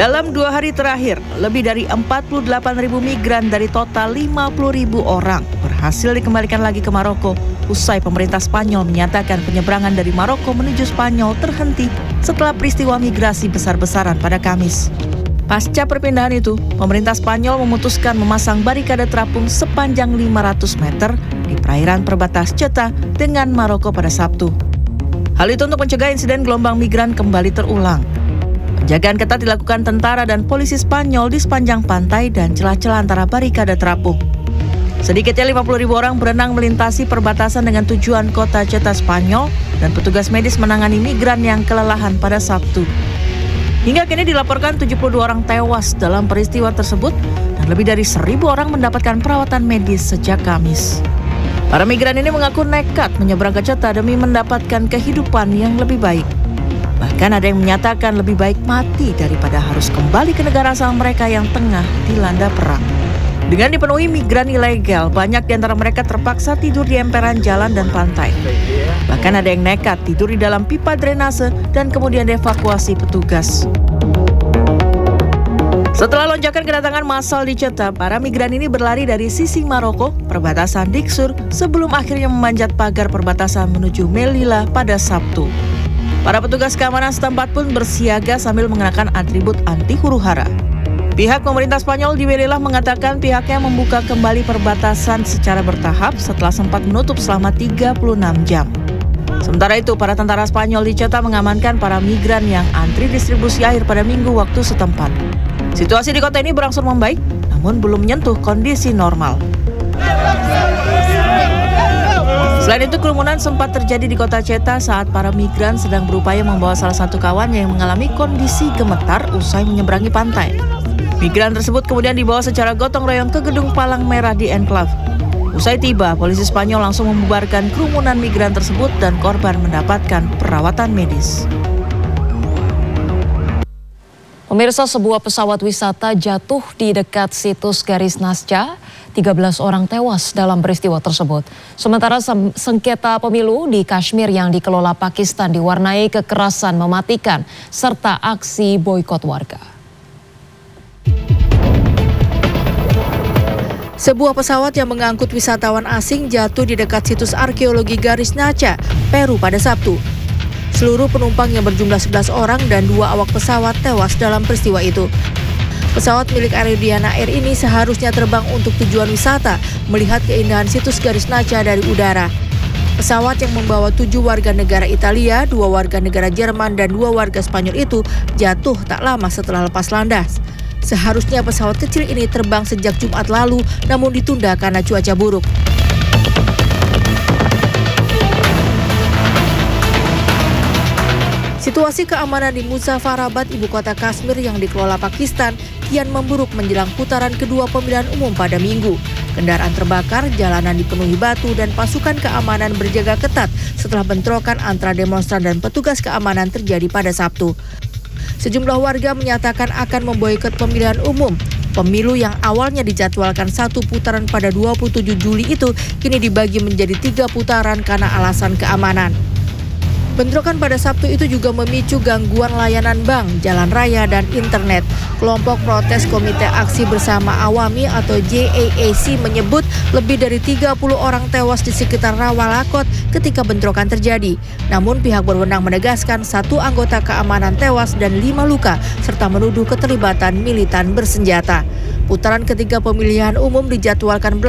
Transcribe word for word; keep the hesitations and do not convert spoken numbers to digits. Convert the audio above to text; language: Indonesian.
Dalam dua hari terakhir, lebih dari empat puluh delapan ribu migran dari total lima puluh ribu orang berhasil dikembalikan lagi ke Maroko usai pemerintah Spanyol menyatakan penyeberangan dari Maroko menuju Spanyol terhenti setelah peristiwa migrasi besar-besaran pada Kamis. Pasca perpindahan itu, pemerintah Spanyol memutuskan memasang barikade terapung sepanjang lima ratus meter di perairan perbatas Ceuta dengan Maroko pada Sabtu. Hal itu untuk mencegah insiden gelombang migran kembali terulang. Penjagaan ketat dilakukan tentara dan polisi Spanyol di sepanjang pantai dan celah-celah antara barikade terapung. Sedikitnya lima puluh ribu orang berenang melintasi perbatasan dengan tujuan kota Ceuta Spanyol dan petugas medis menangani migran yang kelelahan pada Sabtu. Hingga kini dilaporkan tujuh puluh dua orang tewas dalam peristiwa tersebut dan lebih dari seribu orang mendapatkan perawatan medis sejak Kamis. Para migran ini mengaku nekat menyeberang ke Ceuta demi mendapatkan kehidupan yang lebih baik. Bahkan ada yang menyatakan lebih baik mati daripada harus kembali ke negara asal mereka yang tengah dilanda perang. Dengan dipenuhi migran ilegal, banyak di antara mereka terpaksa tidur di emperan jalan dan pantai. Bahkan ada yang nekat tidur di dalam pipa drainase dan kemudian dievakuasi petugas. Setelah lonjakan kedatangan massal di Ceuta, para migran ini berlari dari sisi Maroko, perbatasan Diksur, sebelum akhirnya memanjat pagar perbatasan menuju Melilla pada Sabtu. Para petugas keamanan setempat pun bersiaga sambil mengenakan atribut anti huru-hara. Pihak pemerintah Spanyol di Melilla mengatakan pihaknya membuka kembali perbatasan secara bertahap setelah sempat menutup selama tiga puluh enam jam. Sementara itu, para tentara Spanyol di Ceuta mengamankan para migran yang antri distribusi air pada minggu waktu setempat. Situasi di kota ini berangsur membaik, namun belum menyentuh kondisi normal. Selain itu, kerumunan sempat terjadi di kota Ceuta saat para migran sedang berupaya membawa salah satu kawannya yang mengalami kondisi gemetar usai menyeberangi pantai. Migran tersebut kemudian dibawa secara gotong royong ke gedung palang merah di Enclave. Usai tiba, polisi Spanyol langsung membubarkan kerumunan migran tersebut dan korban mendapatkan perawatan medis. Pemirsa, sebuah pesawat wisata jatuh di dekat situs Garis Nasca. tiga belas orang tewas dalam peristiwa tersebut. Sementara sengketa pemilu di Kashmir yang dikelola Pakistan diwarnai kekerasan mematikan serta aksi boikot warga. Sebuah pesawat yang mengangkut wisatawan asing jatuh di dekat situs arkeologi Garis Nasca, Peru pada Sabtu. Seluruh penumpang yang berjumlah sebelas orang dan dua awak pesawat tewas dalam peristiwa itu. Pesawat milik Aridiana Air ini seharusnya terbang untuk tujuan wisata, melihat keindahan situs Garis Nasca dari udara. Pesawat yang membawa tujuh warga negara Italia, dua warga negara Jerman, dan dua warga Spanyol itu jatuh tak lama setelah lepas landas. Seharusnya pesawat kecil ini terbang sejak Jumat lalu, namun ditunda karena cuaca buruk. Situasi keamanan di Muzaffarabad, ibu kota Kashmir yang dikelola Pakistan, kian memburuk menjelang putaran kedua pemilihan umum pada Minggu. Kendaraan terbakar, jalanan dipenuhi batu, dan pasukan keamanan berjaga ketat setelah bentrokan antara demonstran dan petugas keamanan terjadi pada Sabtu. Sejumlah warga menyatakan akan memboikot pemilihan umum. Pemilu yang awalnya dijadwalkan satu putaran pada dua puluh tujuh Juli itu kini dibagi menjadi tiga putaran karena alasan keamanan. Bentrokan pada Sabtu itu juga memicu gangguan layanan bank, jalan raya, dan internet. Kelompok protes Komite Aksi Bersama Awami atau J A A C menyebut lebih dari tiga puluh orang tewas di sekitar Rawalakot ketika bentrokan terjadi. Namun pihak berwenang menegaskan satu anggota keamanan tewas dan lima luka, serta menuduh keterlibatan militan bersenjata. Putaran ketiga pemilihan umum dijadwalkan